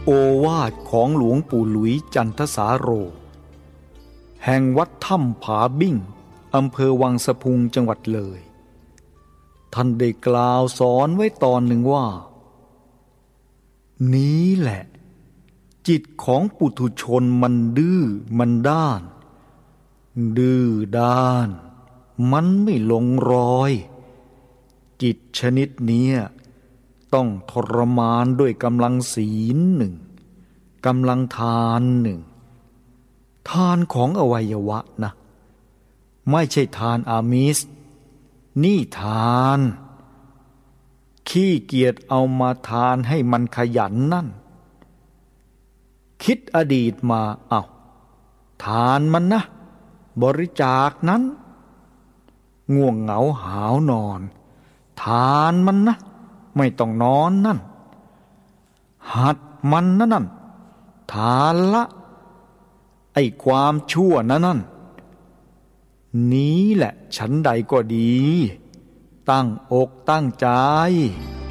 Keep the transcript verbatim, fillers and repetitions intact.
โอวาทของหลวงปู่หลุยจันทสาโรแห่งวัดถ้ำผาบิ้งอำเภอวังสะพุงจังหวัดเลยท่านได้กล่าวสอนไว้ตอนหนึ่งว่านี้แหละจิตของปุถุชนมันดื้อมันด้านดื้อด้านมันไม่ลงรอยจิตชนิดนี้ต้องทรมานด้วยกำลังศีลหนึ่งกำลังทานหนึ่งทานของอวัยวะนะไม่ใช่ทานอามิสนี่ทานขี้เกียจเอามาทานให้มันขยันนั่นคิดอดีตมาอ้าวทานมันนะบริจาคนั้นง่วงเหงาหาวนอนทานมันนะไม่ต้องนอนนั่นหัดมันนะนั่นทานละไอ้ความชั่วนะนั่นนี้แหละฉันใดก็ดีตั้งอกตั้งใจ